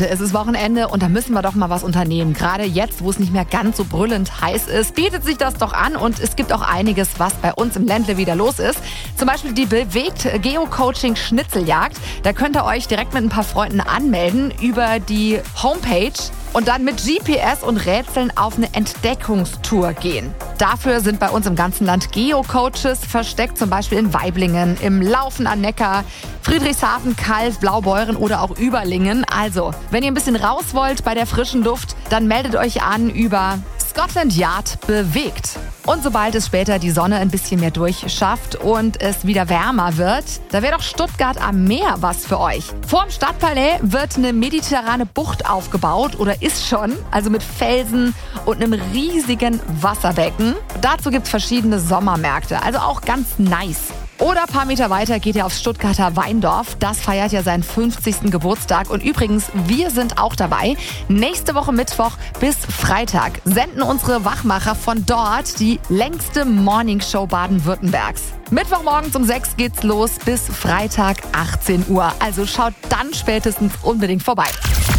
Es ist Wochenende und da müssen wir doch mal was unternehmen. Gerade jetzt, wo es nicht mehr ganz so brüllend heiß ist, bietet sich das doch an und es gibt auch einiges, was bei uns im Ländle wieder los ist. Zum Beispiel die Bewegt Geocaching Schnitzeljagd. Da könnt ihr euch direkt mit ein paar Freunden anmelden über die Homepage und dann mit GPS und Rätseln auf eine Entdeckungstour gehen. Dafür sind bei uns im ganzen Land Geocoaches versteckt, zum Beispiel in Waiblingen, im Laufen an Neckar, Friedrichshafen, Calw, Blaubeuren oder auch Überlingen. Also, wenn ihr ein bisschen raus wollt bei der frischen Luft, dann meldet euch an über Scotland Yard Bewegt. Und sobald es später die Sonne ein bisschen mehr durchschafft und es wieder wärmer wird, da wäre doch Stuttgart am Meer was für euch. Vorm Stadtpalais wird eine mediterrane Bucht aufgebaut oder ist schon, also mit Felsen und einem riesigen Wasserbecken. Dazu gibt es verschiedene Sommermärkte, also auch ganz nice. Oder ein paar Meter weiter geht ihr aufs Stuttgarter Weindorf. Das feiert ja seinen 50. Geburtstag. Und übrigens, wir sind auch dabei. Nächste Woche Mittwoch bis Freitag senden unsere Wachmacher von dort die längste Morningshow Baden-Württembergs. Mittwochmorgen um 6 geht's los bis Freitag 18 Uhr. Also schaut dann spätestens unbedingt vorbei.